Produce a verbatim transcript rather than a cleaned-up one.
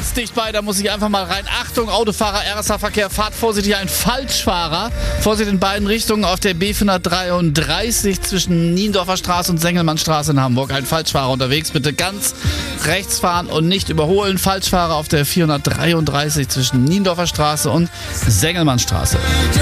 ganz dicht bei, da muss ich einfach mal rein. Achtung, Autofahrer, R S A-Verkehr, fahrt vorsichtig, ein Falschfahrer. Vorsicht in beiden Richtungen auf der B vierhundertdreiunddreißig zwischen Niendorfer Straße und Sengelmannstraße in Hamburg. Ein Falschfahrer unterwegs, bitte ganz rechts fahren und nicht überholen. Falschfahrer auf der vierhundertdreiunddreißig zwischen Niendorfer Straße und Sengelmannstraße.